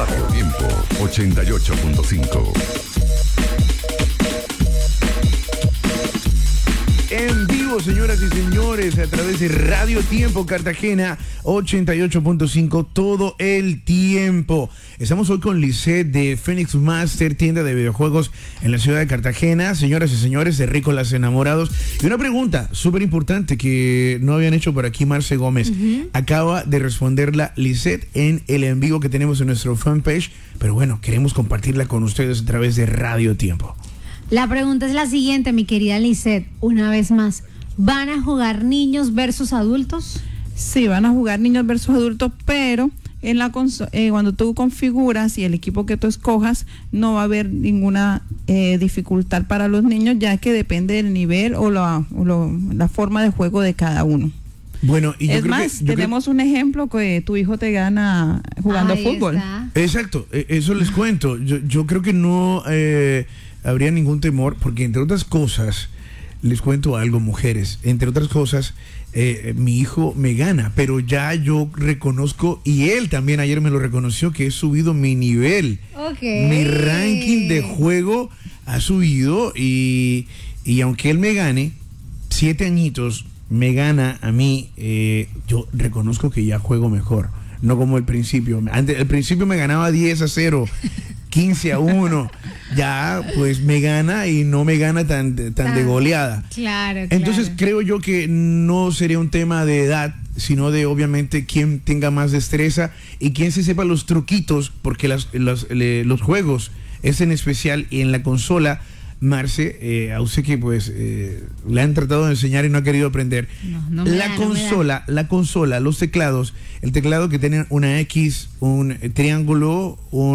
Radio Tiempo 88.5. En vivo, señoras y señores, a través de Radio Tiempo Cartagena 88.5 todo el tiempo. Estamos hoy con Lisette de Phoenix Master, tienda de videojuegos en la ciudad de Cartagena. Señoras y señores, de Rícolas Enamorados. Y una pregunta súper importante que no habían hecho por aquí Marce Gómez. Acaba de responderla Lisette en el en vivo que tenemos en nuestro fanpage. Pero bueno, queremos compartirla con ustedes a través de Radio Tiempo. La pregunta es la siguiente, mi querida Lisette, una vez más. ¿Van a jugar niños versus adultos? Sí, van a jugar niños versus adultos, pero en la cuando tú configuras y el equipo que tú escojas, no va a haber ninguna dificultad para los niños, ya que depende del nivel o la forma de juego de cada uno. Bueno, y es más, tenemos un ejemplo que tu hijo te gana jugando fútbol. Está. Exacto, eso les cuento. Yo creo que no habría ningún temor, porque entre otras cosas, les cuento algo, mujeres, entre otras cosas, mi hijo me gana, pero ya yo reconozco, y él también ayer me lo reconoció, que he subido mi nivel. Okay. Mi ranking de juego ha subido, y aunque él me gane, 7 añitos, me gana a mí, yo reconozco que ya juego mejor, no como el principio. Al principio me ganaba 10-0, 15-1, ya pues me gana y no me gana tan de goleada. Claro. Entonces creo yo que no sería un tema de edad, sino de obviamente quién tenga más destreza y quién se sepa los truquitos, porque los juegos es en especial, y en la consola, Marce, a usted que pues le han tratado de enseñar y no ha querido aprender. La consola, los teclados, el teclado que tiene una X, un triángulo,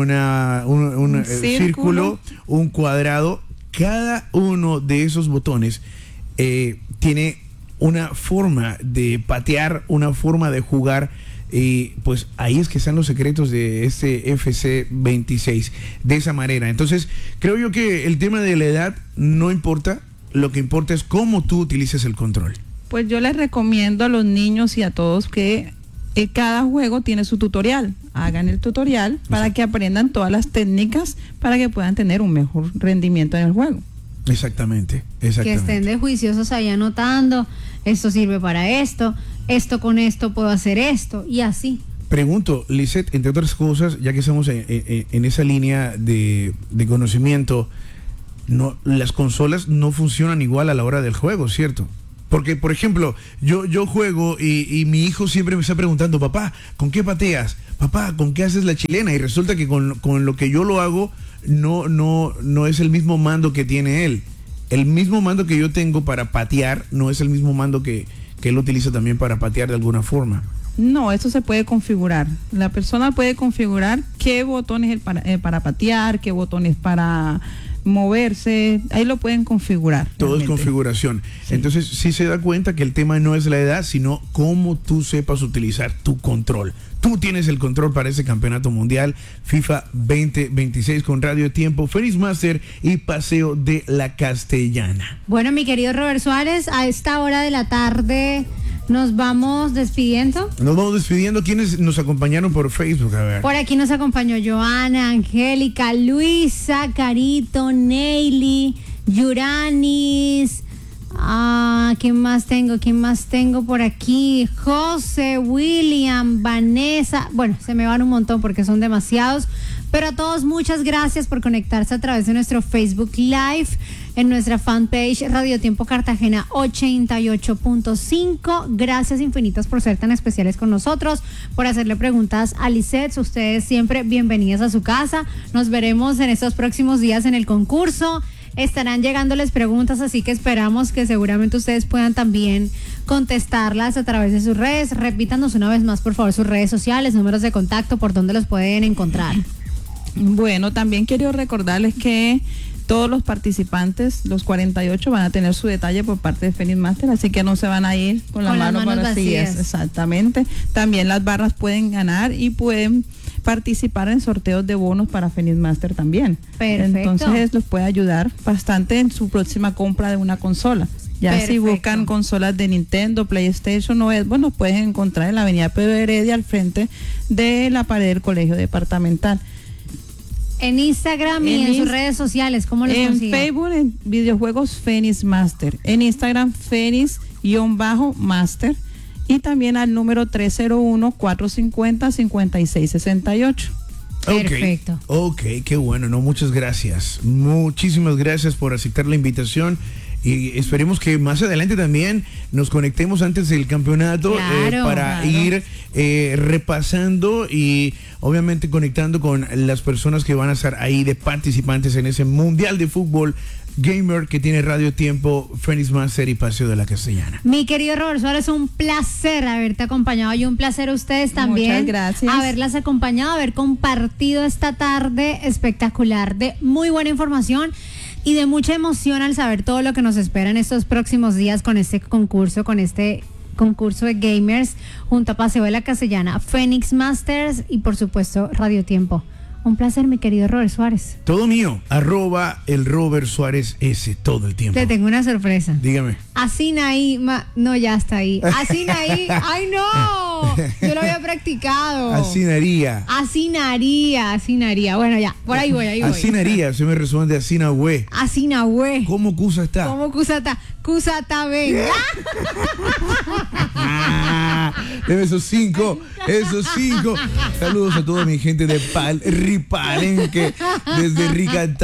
un círculo, un cuadrado, cada uno de esos botones tiene una forma de patear, una forma de jugar. Y pues ahí es que están los secretos de este FC26, de esa manera. Entonces creo yo que el tema de la edad no importa, lo que importa es cómo tú utilices el control. Pues yo les recomiendo a los niños y a todos que cada juego tiene su tutorial. Hagan el tutorial para que aprendan todas las técnicas para que puedan tener un mejor rendimiento en el juego. Exactamente. Que estén de juiciosos ahí anotando, esto sirve para esto con esto puedo hacer esto, y así. Pregunto, Lisette, entre otras cosas, ya que estamos en esa línea de conocimiento, las consolas no funcionan igual a la hora del juego, ¿cierto? Porque, por ejemplo, yo juego y mi hijo siempre me está preguntando, papá, ¿con qué pateas? Papá, ¿con qué haces la chilena? Y resulta que con lo que yo lo hago no es el mismo mando que tiene él. El mismo mando que yo tengo para patear no es el mismo mando que él utiliza también para patear de alguna forma. No, eso se puede configurar. La persona puede configurar qué botones para patear, qué botones para moverse. Ahí lo pueden configurar. Todo realmente. Es configuración. Sí. Entonces sí se da cuenta que el tema no es la edad, sino cómo tú sepas utilizar tu control. Tú tienes el control para ese campeonato mundial FIFA 2026 con Radio Tiempo, Phoenix Master y Paseo de la Castellana. Bueno, mi querido Robert Suárez, a esta hora de la tarde nos vamos despidiendo. Nos vamos despidiendo. ¿Quiénes nos acompañaron por Facebook? A ver. Por aquí nos acompañó Joana, Angélica, Luisa, Carito, Neily, Yuranis. ¿Quién más tengo por aquí? José, William, Vanessa. Bueno, se me van un montón porque son demasiados. Pero a todos, muchas gracias por conectarse a través de nuestro Facebook Live, en nuestra fanpage Radio Tiempo Cartagena 88.5. Gracias infinitas por ser tan especiales con nosotros, por hacerle preguntas a Lisette. Ustedes siempre bienvenidas a su casa. Nos veremos en estos próximos días en el concurso. Estarán llegándoles preguntas, así que esperamos que seguramente ustedes puedan también contestarlas a través de sus redes. Repítanos una vez más, por favor, sus redes sociales, números de contacto, por dónde los pueden encontrar. Bueno, también quiero recordarles que todos los participantes, los 48, van a tener su detalle por parte de Phoenix Master, así que no se van a ir con las manos vacías. Exactamente. También las barras pueden ganar y pueden participar en sorteos de bonos para Phoenix Master también. Perfecto. Entonces los puede ayudar bastante en su próxima compra de una consola. Ya Perfecto. Si buscan consolas de Nintendo, PlayStation o Xbox, nos pueden encontrar en la avenida Pedro Heredia, al frente de la pared del colegio departamental. En Instagram y en sus redes sociales, ¿cómo los consiguen? En Facebook, en videojuegos Phoenix Master. En Instagram, Phoenix_Master. Y también al número 301-450-5668. Perfecto. Ok, qué bueno, no, muchas gracias. Muchísimas gracias por aceptar la invitación. Y esperemos que más adelante también nos conectemos antes del campeonato, para ir repasando y obviamente conectando con las personas que van a estar ahí de participantes en ese Mundial de Fútbol Gamer que tiene Radio Tiempo, Phoenix Master y Paseo de la Castellana. Mi querido Robert Suárez, un placer haberte acompañado y un placer a ustedes también. Muchas gracias. Haberlas acompañado, haber compartido esta tarde espectacular de muy buena información y de mucha emoción al saber todo lo que nos espera en estos próximos días con este concurso de gamers junto a Paseo de la Castellana, Phoenix Masters y por supuesto Radio Tiempo. Un placer, mi querido Robert Suárez. Todo mío, @el Robert Suárez S, todo el tiempo. Te tengo una sorpresa. Dígame. Asinaí, no, ya está ahí. Asinaí, ¡ay no! Yo lo había practicado. Asinaría. Bueno, ya, por ahí voy. Asinaría, se me responde Asinahue. Asinahue. ¿Cómo Cusa está? ¿Cómo Cusata? Cusata, venga. Deme esos cinco. Saludos a toda mi gente de Ripalenque, desde Ricatá.